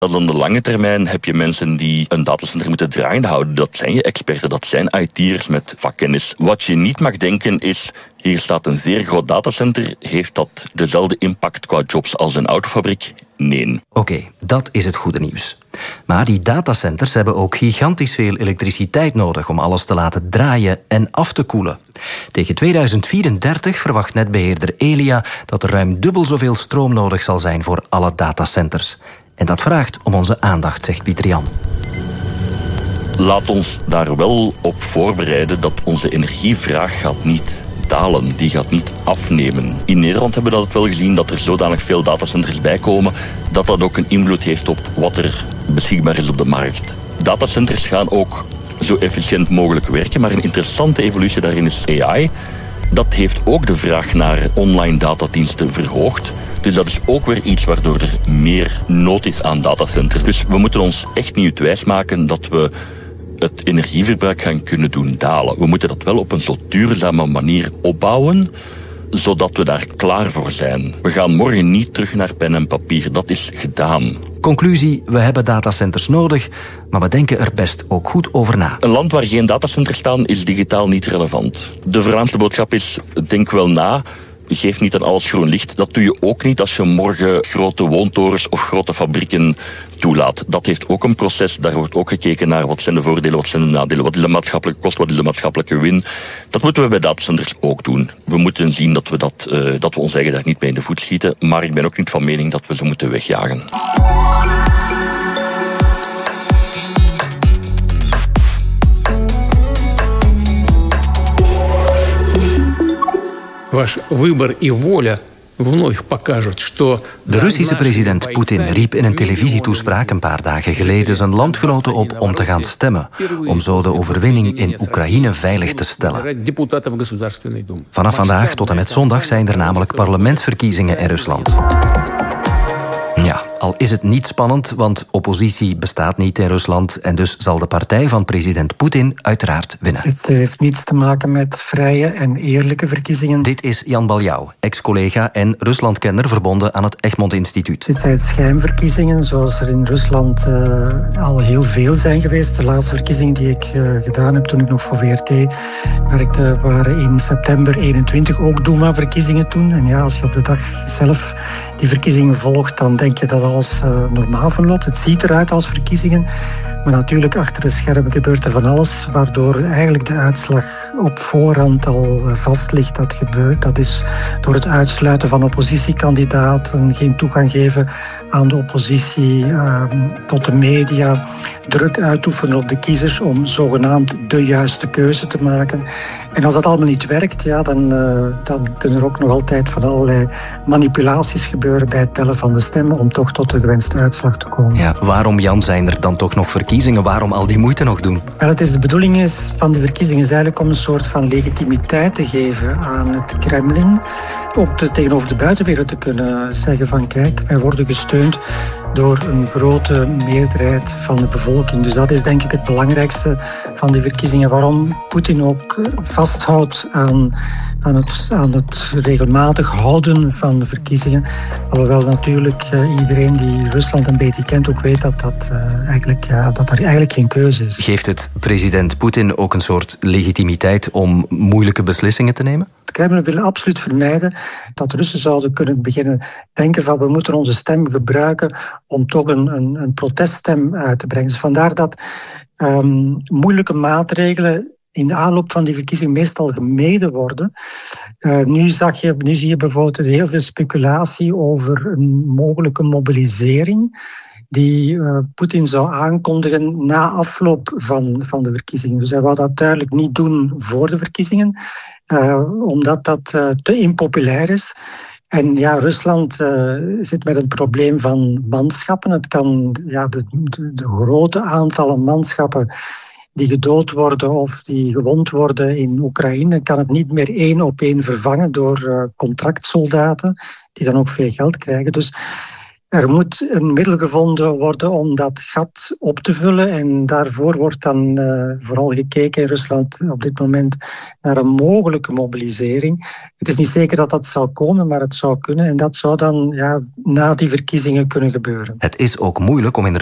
Aan de lange termijn heb je mensen die een datacenter moeten draaiende houden. Dat zijn je experten, dat zijn IT'ers met vakkennis. Wat je niet mag denken is, hier staat een zeer groot datacenter. Heeft dat dezelfde impact qua jobs als een autofabriek? Nee. Oké, dat is het goede nieuws. Maar die datacenters hebben ook gigantisch veel elektriciteit nodig om alles te laten draaien en af te koelen. Tegen 2034 verwacht netbeheerder Elia dat er ruim dubbel zoveel stroom nodig zal zijn voor alle datacenters. En dat vraagt om onze aandacht, zegt Pieter Jan. Laat ons daar wel op voorbereiden dat onze energievraag gaat niet dalen. Die gaat niet afnemen. In Nederland hebben we dat wel gezien, dat er zodanig veel datacenters bijkomen, dat dat ook een invloed heeft op wat er beschikbaar is op de markt. Datacenters gaan ook zo efficiënt mogelijk werken, maar een interessante evolutie daarin is AI. Dat heeft ook de vraag naar online datadiensten verhoogd. Dus dat is ook weer iets waardoor er meer nood is aan datacenters. Dus we moeten ons echt niet wijsmaken dat we het energieverbruik gaan kunnen doen dalen. We moeten dat wel op een zo duurzame manier opbouwen, zodat we daar klaar voor zijn. We gaan morgen niet terug naar pen en papier. Dat is gedaan. Conclusie, we hebben datacenters nodig, maar we denken er best ook goed over na. Een land waar geen datacenters staan is digitaal niet relevant. De voornaamste boodschap is, denk wel na. Geef niet aan alles groen licht. Dat doe je ook niet als je morgen grote woontorens of grote fabrieken toelaat. Dat heeft ook een proces. Daar wordt ook gekeken naar wat zijn de voordelen, wat zijn de nadelen, wat is de maatschappelijke kost, wat is de maatschappelijke win. Dat moeten we bij datacenters ook doen. We moeten zien dat we ons eigen daar niet mee in de voet schieten. Maar ik ben ook niet van mening dat we ze moeten wegjagen. De Russische president Poetin riep in een televisietoespraak een paar dagen geleden zijn landgenoten op om te gaan stemmen, om zo de overwinning in Oekraïne veilig te stellen. Vanaf vandaag tot en met zondag zijn er namelijk parlementsverkiezingen in Rusland. Ja, al is het niet spannend, want oppositie bestaat niet in Rusland en dus zal de partij van president Poetin uiteraard winnen. Het heeft niets te maken met vrije en eerlijke verkiezingen. Dit is Jan Baljouw, ex-collega en Ruslandkenner verbonden aan het Egmont Instituut. Dit zijn schijnverkiezingen zoals er in Rusland al heel veel zijn geweest. De laatste verkiezingen die ik gedaan heb toen ik nog voor VRT werkte waren in september 21 ook Duma-verkiezingen toen. En ja, als je op de dag zelf die verkiezingen volgt, dan denk je dat alles normaal verloopt. Het ziet eruit als verkiezingen. Maar natuurlijk, achter de schermen gebeurt er van alles, waardoor eigenlijk de uitslag op voorhand al vast ligt. Dat is door het uitsluiten van oppositiekandidaten, geen toegang geven aan de oppositie, tot de media, druk uitoefenen op de kiezers om zogenaamd de juiste keuze te maken. En als dat allemaal niet werkt, ja, dan kunnen er ook nog altijd van allerlei manipulaties gebeuren bij het tellen van de stemmen om toch tot de gewenste uitslag te komen. Ja, waarom, Jan, zijn er dan toch nog verkiezingen? Waarom al die moeite nog doen? Wel, de bedoeling van de verkiezingen is eigenlijk om een soort van legitimiteit te geven aan het Kremlin. Ook tegenover de buitenwereld te kunnen zeggen van kijk, wij worden gesteund door een grote meerderheid van de bevolking. Dus dat is denk ik het belangrijkste van die verkiezingen. Waarom Poetin ook vasthoudt aan het regelmatig houden van de verkiezingen. Alhoewel natuurlijk iedereen die Rusland een beetje kent ook weet dat er eigenlijk geen keuze is. Geeft het president Poetin ook een soort legitimiteit om moeilijke beslissingen te nemen? Het Kremlin wil absoluut vermijden dat Russen zouden kunnen beginnen denken van we moeten onze stem gebruiken om toch een proteststem uit te brengen. Dus vandaar dat moeilijke maatregelen in de aanloop van die verkiezingen meestal gemeden worden. Nu zie je bijvoorbeeld heel veel speculatie over een mogelijke mobilisering die Poetin zou aankondigen na afloop van de verkiezingen. Dus hij wou dat duidelijk niet doen voor de verkiezingen, omdat dat te impopulair is. En ja, Rusland zit met een probleem van manschappen. Het kan de grote aantallen manschappen die gedood worden of die gewond worden in Oekraïne, kan het niet meer 1 op 1 vervangen door contractsoldaten, die dan ook veel geld krijgen. Dus Er moet een middel gevonden worden om dat gat op te vullen. En daarvoor wordt dan vooral gekeken in Rusland op dit moment naar een mogelijke mobilisering. Het is niet zeker dat dat zal komen, maar het zou kunnen. En dat zou dan na die verkiezingen kunnen gebeuren. Het is ook moeilijk om in